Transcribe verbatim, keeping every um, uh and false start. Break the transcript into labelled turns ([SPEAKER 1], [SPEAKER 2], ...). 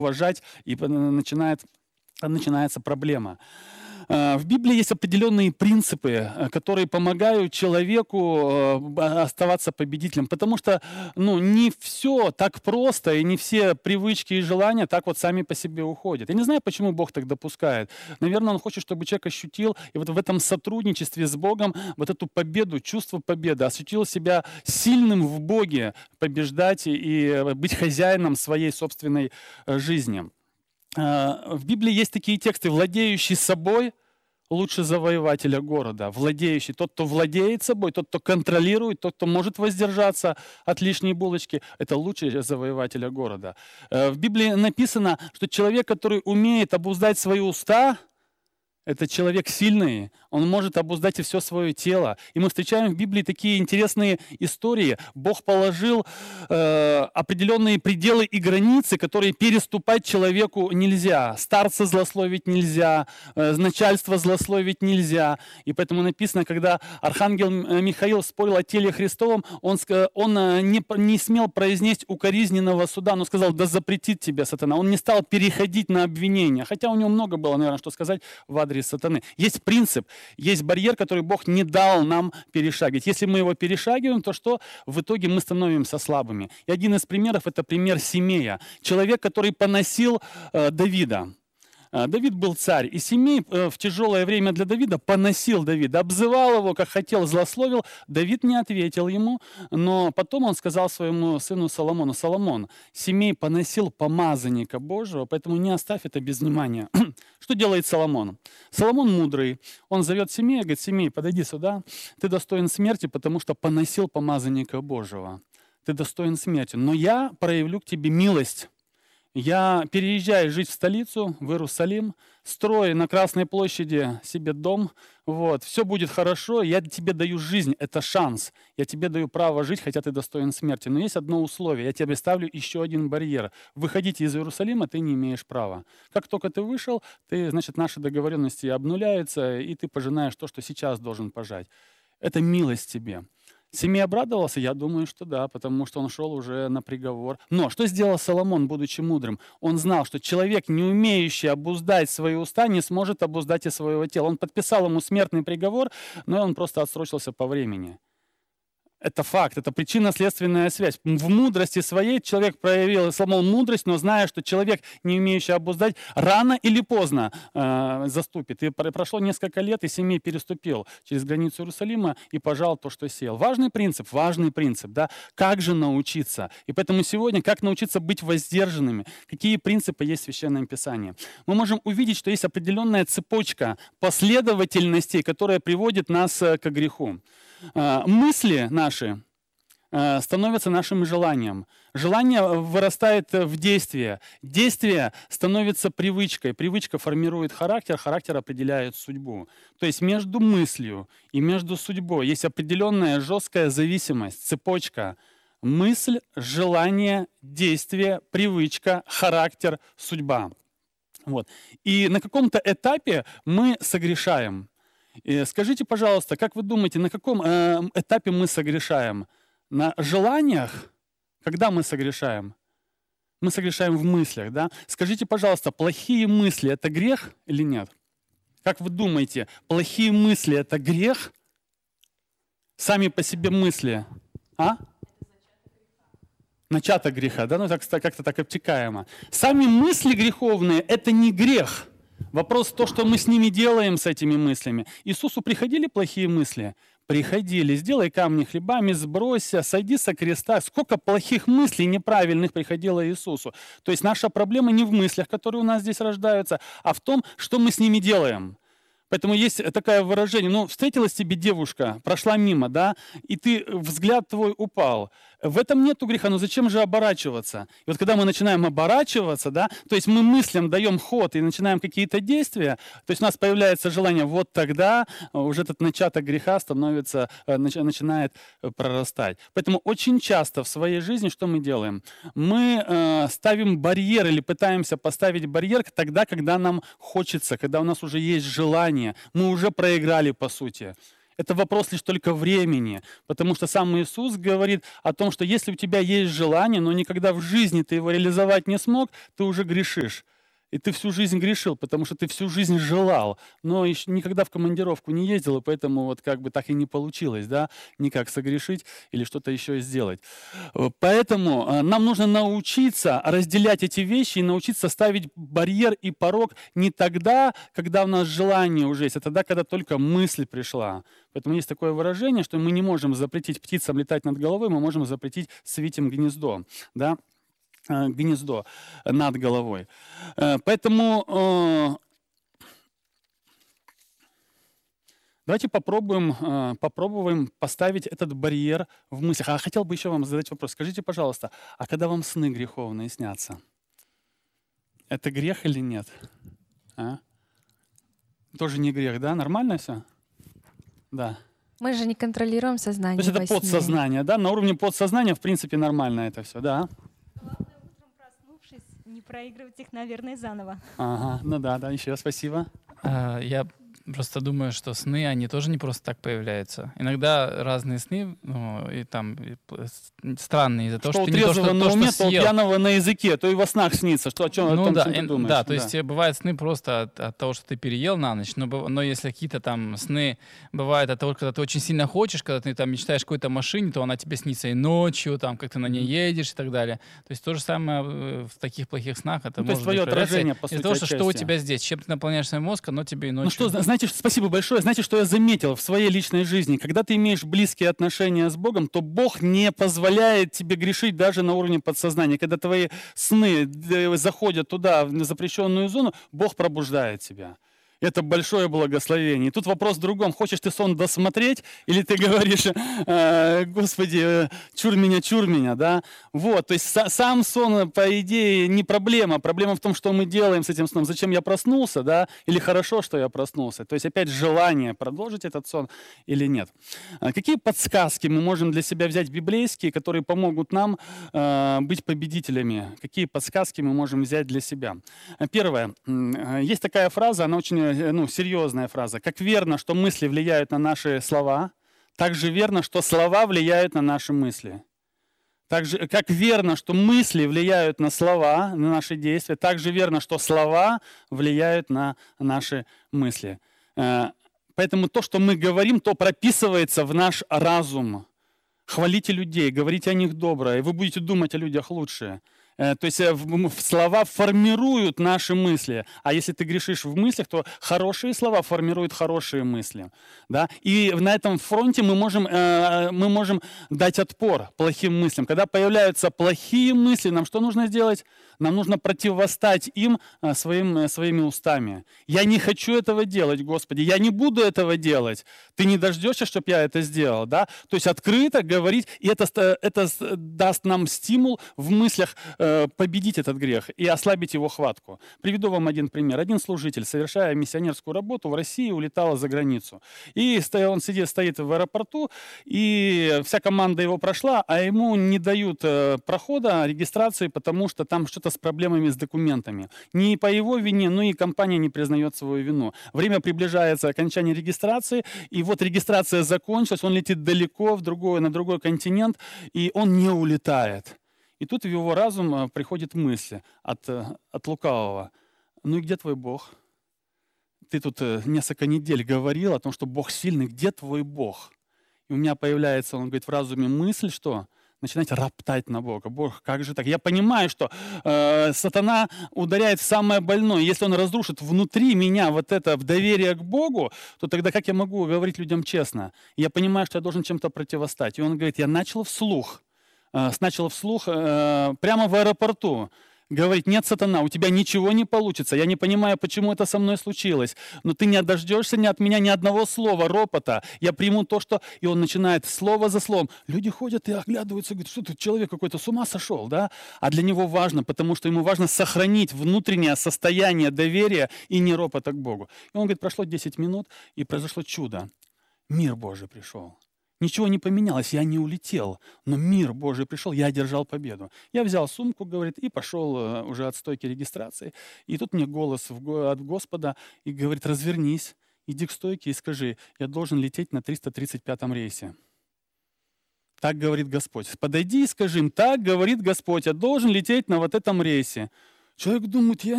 [SPEAKER 1] уважать, и п- начинает, начинается проблема. Э, В Библии есть определенные принципы, э, которые помогают человеку э, б- оставаться победителем, потому что ну, не все так просто, и не все привычки и желания так вот сами по себе уходят. Я не знаю, почему Бог так допускает. Наверное, Он хочет, чтобы человек ощутил и вот в этом сотрудничестве с Богом вот эту победу, чувство победы, ощутил себя сильным в Боге, побеждать и и, э, быть хозяином своей собственной э, жизни. Э, В Библии есть такие тексты: «Владеющий собой лучше завоевателя города». Владеющий, тот, кто владеет собой, тот, кто контролирует, тот, кто может воздержаться от лишней булочки, это лучше завоевателя города. Э, В Библии написано, что человек, который умеет обуздать свои уста, это человек сильный, он может обуздать и все свое тело. И мы встречаем в Библии такие интересные истории. Бог положил э, определенные пределы и границы, которые переступать человеку нельзя. Старца злословить нельзя, э, начальство злословить нельзя. И поэтому написано, когда архангел М- Михаил спорил о теле Христовом, он, ска- он э, не, п- не смел произнести укоризненного суда, но сказал: «Да запретит тебя сатана». Он не стал переходить на обвинения, хотя у него много было, наверное, что сказать в адрес сатаны. Есть принцип, есть барьер, который Бог не дал нам перешагивать. Если мы его перешагиваем, то что? В итоге мы становимся слабыми. И один из примеров — это пример Симея. Человек, который поносил э, Давида. Э, Давид был царь, и Симей э, в тяжелое время для Давида поносил Давида, обзывал его, как хотел, злословил. Давид не ответил ему, но потом он сказал своему сыну Соломону: «Соломон, Симей поносил помазанника Божьего, поэтому не оставь это без внимания». Что делает Соломон? Соломон мудрый. Он зовет Симея, говорит: «Симей, подойди сюда. Ты достоин смерти, потому что поносил помазанника Божьего. Ты достоин смерти. Но я проявлю к тебе милость. Я переезжаю жить в столицу, в Иерусалим, строю на Красной площади себе дом, вот, все будет хорошо, я тебе даю жизнь, это шанс, я тебе даю право жить, хотя ты достоин смерти. Но есть одно условие: я тебе ставлю еще один барьер. Выходить из Иерусалима ты не имеешь права. Как только ты вышел, ты, значит, наши договоренности обнуляются, и ты пожинаешь то, что сейчас должен пожать. Это милость тебе». Семей обрадовался? Я думаю, что да, потому что он шел уже на приговор. Но что сделал Соломон, будучи мудрым? Он знал, что человек, не умеющий обуздать свои уста, не сможет обуздать и своего тела. Он подписал ему смертный приговор, но он просто отсрочился по времени. Это факт, это причинно-следственная связь. В мудрости своей человек проявил и сломал мудрость, но зная, что человек, не умеющий обуздать, рано или поздно э, заступит. И про- прошло несколько лет, и Семей переступил через границу Иерусалима и пожал то, что сеял. Важный принцип, важный принцип, да, как же научиться. И поэтому сегодня, как научиться быть воздержанными, какие принципы есть в Священном Писании. Мы можем увидеть, что есть определенная цепочка последовательностей, которая приводит нас э, к греху. Э, Мысли наши э, становятся нашим желанием. Желание вырастает в действие. Действие становится привычкой. Привычка формирует характер, характер определяет судьбу. То есть между мыслью и между судьбой есть определенная жесткая зависимость, цепочка. Мысль, желание, действие, привычка, характер, судьба. Вот. И на каком-то этапе мы согрешаем. И скажите, пожалуйста, как вы думаете, на каком э, этапе мы согрешаем? На желаниях? Когда мы согрешаем? Мы согрешаем в мыслях, да? Скажите, пожалуйста, плохие мысли — это грех или нет? Как вы думаете, плохие мысли — это грех? Сами по себе мысли, а? Начаток греха, да? Ну, так, как-то так обтекаемо. Сами мысли греховные — это не грех. Вопрос в том, что мы с ними делаем, с этими мыслями. Иисусу приходили плохие мысли? Приходили. Сделай камни хлебами, сбросься, сойди со креста. Сколько плохих мыслей неправильных приходило Иисусу. То есть наша проблема не в мыслях, которые у нас здесь рождаются, а в том, что мы с ними делаем. Поэтому есть такое выражение: ну, встретилась тебе девушка, прошла мимо, да, и ты, взгляд твой упал. В этом нету греха, но зачем же оборачиваться? И вот когда мы начинаем оборачиваться, да, то есть мы мыслям даем ход и начинаем какие-то действия, то есть у нас появляется желание, вот тогда уже этот начаток греха становится, э, начи- начинает э, прорастать. Поэтому очень часто в своей жизни что мы делаем? Мы э, ставим барьер или пытаемся поставить барьер тогда, когда нам хочется, когда у нас уже есть желание, мы уже проиграли по сути. Это вопрос лишь только времени, потому что сам Иисус говорит о том, что если у тебя есть желание, но никогда в жизни ты его реализовать не смог, ты уже грешишь. И ты всю жизнь грешил, потому что ты всю жизнь желал, но еще никогда в командировку не ездил, и поэтому вот как бы так и не получилось, да, никак согрешить или что-то еще сделать. Э, Поэтому э, нам нужно научиться разделять эти вещи и научиться ставить барьер и порог не тогда, когда у нас желание уже есть, а тогда, когда только мысль пришла. Поэтому есть такое выражение, что мы не можем запретить птицам летать над головой, мы можем запретить свитям гнездо, да, э, гнездо над головой. Э, Поэтому э, давайте попробуем, э, попробуем поставить этот барьер в мыслях. А хотел бы еще вам задать вопрос. Скажите, пожалуйста, а когда вам сны греховные снятся, это грех или нет? А? Тоже не грех, да? Нормально все? Да.
[SPEAKER 2] Мы же не контролируем
[SPEAKER 1] То
[SPEAKER 2] сознание
[SPEAKER 1] есть это
[SPEAKER 2] во сне.
[SPEAKER 1] подсознание, да? На уровне подсознания, в принципе, нормально это все, да?
[SPEAKER 3] Главное, утром проснувшись, не проигрывать их, наверное, заново.
[SPEAKER 1] Ага, ну да, да, еще спасибо.
[SPEAKER 4] А, Я просто думаю, что сны, они тоже не просто так появляются. Иногда разные сны, ну, и там и п- с- странные из-за того,
[SPEAKER 1] Что
[SPEAKER 4] что
[SPEAKER 1] у
[SPEAKER 4] ты не то,
[SPEAKER 1] трезвого
[SPEAKER 4] что,
[SPEAKER 1] на
[SPEAKER 4] то,
[SPEAKER 1] уме,
[SPEAKER 4] что
[SPEAKER 1] то у
[SPEAKER 4] съел.
[SPEAKER 1] пьяного на языке, то и во снах снится. Что, о чем, о
[SPEAKER 4] Ну
[SPEAKER 1] том,
[SPEAKER 4] да,
[SPEAKER 1] чем ты
[SPEAKER 4] ин-
[SPEAKER 1] думаешь.
[SPEAKER 4] да, то есть э, бывают сны просто от, от того, что ты переел на ночь, но, быв- но если какие-то там сны бывают от того, когда ты очень сильно хочешь, когда ты там мечтаешь о какой-то машине, то она тебе снится и ночью, там, как ты на ней едешь и так далее. То есть то же самое э, в таких плохих снах. Это
[SPEAKER 1] Ну, то есть
[SPEAKER 4] может
[SPEAKER 1] твое
[SPEAKER 4] быть проявляться
[SPEAKER 1] отражение, по
[SPEAKER 4] из-за
[SPEAKER 1] сути,
[SPEAKER 4] того, что, что у
[SPEAKER 1] отчасти.
[SPEAKER 4] тебя здесь, чем ты наполняешь свой мозг, оно тебе и ночью.
[SPEAKER 1] Ну что, зна- знаете, что- спасибо большое. Знаете, что я заметил в своей личной жизни? Когда ты имеешь близкие отношения с Богом, то Бог не позволяет тебе грешить даже на уровне подсознания. Когда твои сны э, заходят туда, в запрещенную зону, Бог пробуждает тебя. Это большое благословение. И тут вопрос в другом. Хочешь ты сон досмотреть, или ты говоришь, э, Господи, э, чур меня, чур меня, да? Вот, то есть са- сам сон, по идее, не проблема. Проблема в том, что мы делаем с этим сном. Зачем я проснулся, да? Или хорошо, что я проснулся. То есть опять желание продолжить этот сон или нет. А Какие подсказки мы можем для себя взять библейские, которые помогут нам э, быть победителями? Какие подсказки мы можем взять для себя? Э, Первое. М, э, Есть такая фраза, она очень э, ну, серьезная фраза. Как верно, что мысли влияют на наши слова, так же верно, что слова влияют на наши мысли. Так же, как верно, что мысли влияют на слова, на наши действия, так же верно, что слова влияют на наши мысли. Э, Поэтому то, что мы говорим, то прописывается в наш разум. Хвалите людей, говорите о них доброе, и вы будете думать о людях лучше. Э, То есть э, в- м- в слова формируют наши мысли. А если ты грешишь в мыслях, то хорошие слова формируют хорошие мысли. Да? И на этом фронте мы можем, э, мы можем дать отпор плохим мыслям. Когда появляются плохие мысли, нам что нужно сделать? Нам нужно противостать им э, своим, э, своими устами. Я не хочу этого делать, Господи, я не буду этого делать. Ты не дождешься, чтобы я это сделал. Да? То есть открыто говорить, и это, ст- это с- даст нам стимул в мыслях э, победить этот грех и ослабить его хватку. Приведу вам один пример. Один служитель, совершая миссионерскую работу в России, улетал за границу. И сто- он сидит, стоит в аэропорту, и вся команда его прошла, а ему не дают э, прохода, регистрации, потому что там что-то с проблемами с документами. Не по его вине, но и компания не признает свою вину. Время приближается окончание регистрации, и вот регистрация закончилась, он летит далеко в другой, на другой континент, и он не улетает. И тут в его разум э, приходит мысль от, э, от лукавого. Ну и где твой Бог? Ты тут э, несколько недель говорил о том, что Бог сильный. Где твой Бог? И у меня появляется, он говорит, в разуме мысль, что начинать роптать на Бога. Бог, как же так? Я понимаю, что э, сатана ударяет в самое больное. Если он разрушит внутри меня вот это в доверие к Богу, то тогда как я могу говорить людям честно? Я понимаю, что я должен чем-то противостать. И он говорит, я начал вслух, э, начал вслух э, прямо в аэропорту говорить, нет, сатана, у тебя ничего не получится. Я не понимаю, почему это со мной случилось. Но ты не дождешься ни от меня ни одного слова, ропота. Я приму то, что... И он начинает слово за словом. Люди ходят и оглядываются, говорят, что тут человек какой-то с ума сошел, да? А для него важно, потому что ему важно сохранить внутреннее состояние доверия и не ропота к Богу. И он говорит, прошло десять минут, и произошло чудо. Мир Божий пришел. Ничего не поменялось, я не улетел, но мир Божий пришел, я одержал победу. Я взял сумку, говорит, и пошел э, уже от стойки регистрации. И тут мне голос в го- от Господа и говорит, развернись иди к стойке и скажи, я должен лететь на триста тридцать пятом рейсе. Так говорит Господь. Подойди и скажи им, так говорит Господь, я должен лететь на вот этом рейсе. Человек думает, я